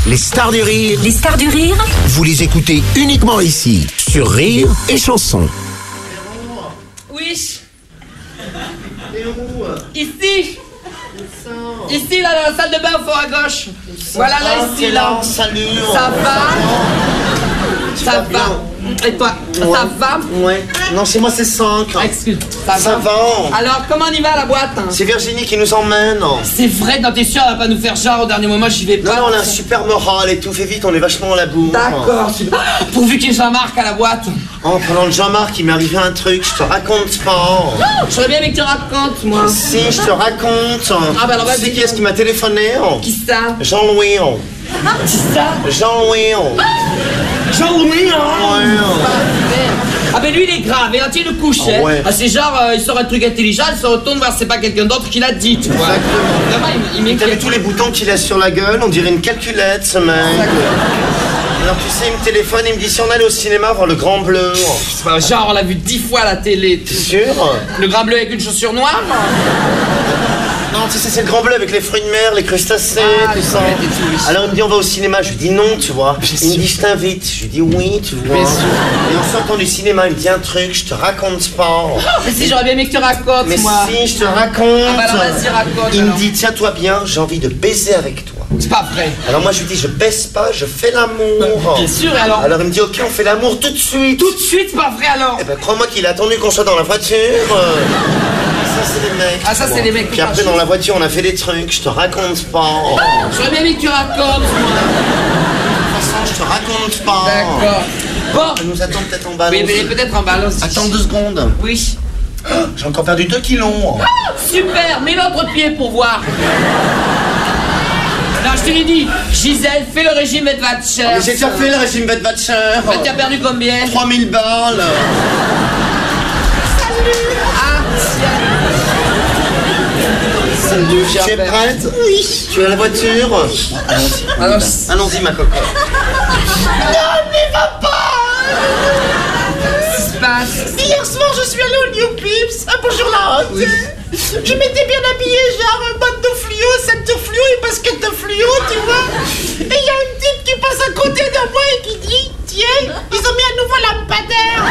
Les stars du rire. Les stars du rire. Vous les écoutez uniquement ici, sur Rire et Chanson. Oui. Ici. Ici, là, dans la salle de bain, au fond à gauche. Voilà, là, ici, là. Salut. Ça va? Ça va. Et toi, ça va? Ouais. Non, chez moi, c'est 5. Excuse. Ça va. Alors, comment on y va à la boîte? C'est Virginie qui nous emmène. C'est vrai, non, t'es sûr, elle va pas nous faire genre au dernier moment, j'y vais pas. Non, on a un super moral et tout. Fais vite, on est vachement à la bourre. D'accord. Pourvu qu'il y ait Jean-Marc à la boîte. En parlant de Jean-Marc, il m'est arrivé un truc, je te raconte pas. J'aurais bien aimé que tu racontes, moi. Si, je te raconte. Ah, bah alors, vas-y. Tu sais qui est-ce qui m'a téléphoné? Qui ça? Jean-Louis. Qui ça? Jean-Louis. Jean-Louis, hein? Ouais. Ah ben lui il est grave, et un le couche, Ah ouais. hein. Ah, c'est genre, il sort un truc intelligent, il se retourne voir c'est pas quelqu'un d'autre qui l'a dit, tu vois. Vraiment, il T'as vu m'inquiète. tous les boutons qu'il a sur la gueule? On dirait une calculette, ce mec. Alors tu sais, il me téléphone, il me dit si on allait au cinéma voir Le Grand Bleu. C'est pas genre, on l'a vu 10 fois à la télé. T'es sûr? Le grand bleu avec une chaussure noire? Non, tu sais, c'est Le Grand Bleu avec les fruits de mer, les crustacés, Ah, tout les ça. crevettes et tout, oui. Alors il me dit on va au cinéma, je lui dis non, tu vois. Il me dit je t'invite, je lui dis oui, tu vois. Bien sûr. Et en sortant du cinéma, il me dit un truc, je te raconte pas. Mais si, j'aurais bien aimé que tu racontes, Mais moi. si, je te raconte. Ah bah alors vas-y, raconte, Il me alors. dit tiens-toi bien, j'ai envie de baiser avec toi. C'est pas vrai. Alors moi je lui dis je baisse pas, je fais l'amour. Bien sûr, alors. Alors il me dit ok, on fait l'amour tout de suite. Tout de suite, c'est pas vrai, alors. Eh ben crois-moi qu'il a attendu qu'on soit dans la voiture. Ça c'est les mecs. Ah, ça, tu c'est vois. les mecs qui Puis après marchent. dans la voiture on a fait des trucs, je te raconte pas. J'aurais bien aimé que tu racontes, moi. De toute façon je te raconte pas. D'accord. Bon. Elle nous attend peut-être en bas. Oui, allons-y. mais peut-être en balance. Attends 2 secondes. Oui. J'ai encore perdu 2 kilos. Super, mets l'autre pied pour voir. Non, je te l'ai dit, Gisèle, fais le régime Edvatcher. Mais j'ai déjà fait le régime Bedvatcher. Tu as perdu combien? 3000 balles. Ah, Salut, tu es prête? Oui. Tu es à la voiture? Allons-y. alors, Allons-y ma cocotte. qu'est-ce qui se passe? Hier soir, je suis allée au New Pips. Ah, bonjour la honte. Je m'étais bien habillée, genre bottes de fluo, sac de fluo et basket de fluo, tu vois. Et il y a une type qui passe à côté de moi et qui dit tiens, ils ont mis un nouveau lampadaire.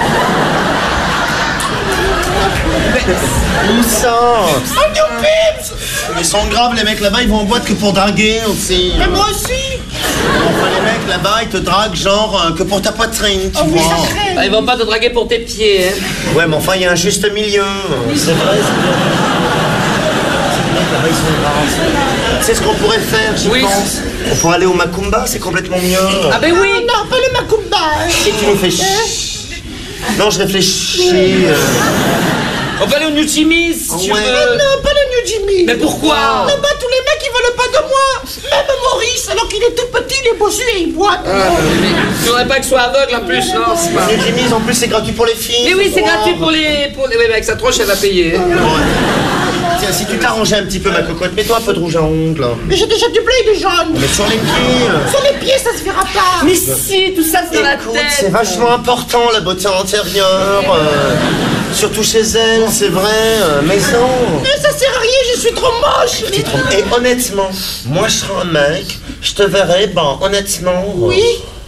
Où ça? Au New Pips. Ils sont graves les mecs là-bas, ils vont en boîte que pour draguer aussi. Mais moi aussi. Enfin les mecs là-bas, ils te draguent genre que pour ta poitrine, tu Oh oui, vois. ça crée. Ah, ils vont pas te draguer pour tes pieds, hein. Ouais mais enfin il y a un juste milieu. C'est vrai, c'est vrai. Ces mecs là-bas ils sont graves. C'est ce qu'on pourrait faire, j'y Oui. pense. On pourrait aller au Macumba, c'est complètement mieux. Ah ben oui. Non, pas le Macumba. Et tu nous fais Non, je réfléchis. On va aller au New Jimmy's, si tu Ouais. veux. Non, pas le New Jimmy. Mais pourquoi? Là-bas, tous les mecs, ils veulent pas de moi. Même Maurice, alors qu'il est tout petit, il est bossu et il boit. Tu voudrais pas que je sois aveugle en plus, non? C'est pas... Les Jimmy's en plus c'est gratuit pour les filles. Mais oui, c'est Wow. gratuit pour les... Oui, mais avec sa tronche, elle va payer. Tiens, si tu t'arrangeais un petit peu ma cocotte, mets-toi un peu de rouge à ongles. Mais j'ai déjà du bleu et du jaune. Mais sur les pieds. Sur les pieds, ça se verra pas. Mais si, tout ça, c'est dans la Écoute, tête. c'est vachement important la beauté intérieure. Surtout chez elle, c'est vrai. Maison. Mais ça sert à rien, je suis trop moche. Et honnêtement, moi je serais un mec, je te verrais, bon, honnêtement. Oui.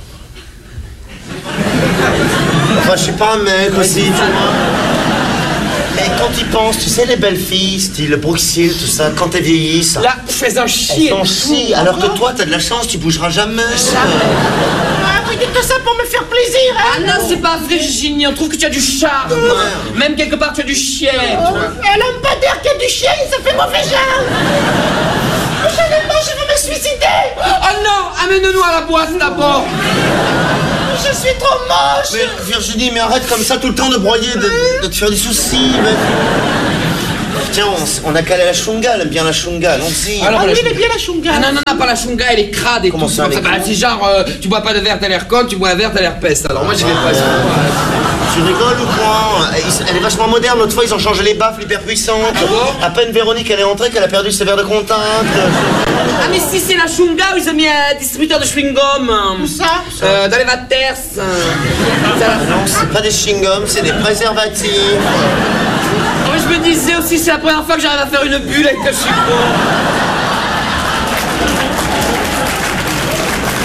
Enfin, je suis pas un mec aussi, tu vois. Mais quand tu penses, tu sais, les belles filles, style Bruxelles, tout ça, quand elles vieillissent, Là, fais-en elles chier. s'en chient. Alors que toi, t'as de la chance, tu bougeras jamais. Ah, vous dites ça pour me faire plaisir, Ah hein. non, c'est pas vrai, Virginie, on trouve que tu as du charme. Même quelque part, tu as du chien. tu vois. Un lampadaire qui a du chien, ça fait mauvais genre. Prochainement, je vais me suicider. Oh non, amène-nous à la boîte d'abord. Je suis trop moche. Mais Virginie, mais arrête comme ça tout le temps de broyer, de te faire des soucis. Mais... Tiens, on a calé la chunga, elle aime bien la chunga, allons-y. Alors, Ah la oui, il est chunga. bien la chunga. Ah non, pas la chunga, elle est crade et Comment tout. ça, elle est Bah, c'est genre, tu bois pas de verre, t'as l'air con, tu bois un verre, t'as l'air peste. Alors moi, j'y vais pas. Tu rigoles ou quoi? Elle est vachement moderne, l'autre fois ils ont changé les baffles hyper puissantes. bon À peine Véronique elle est entrée qu'elle a perdu ses verres de contact. Ah mais si, c'est la chunga où ils ont mis un distributeur de chewing-gum. Où ça? Dans les vaters. Non, c'est pas des chewing-gums, c'est des préservatifs. Moi je me disais aussi, c'est la première fois que j'arrive à faire une bulle avec le chewing-gum.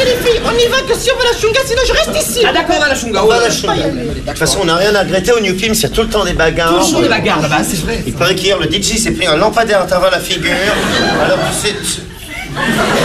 écoutez les filles, on y va que si on va à la Chunga, sinon je reste ici. Ah d'accord, on va à la Chunga. On va à la Chunga. De toute façon, on n'a rien à regretter au New Films, il y a tout le temps des bagarres. Toujours des bagarres là-bas, c'est vrai. Il paraît qu'hier, le DJ s'est pris un lampadaire à travers la figure. Alors, tu sais...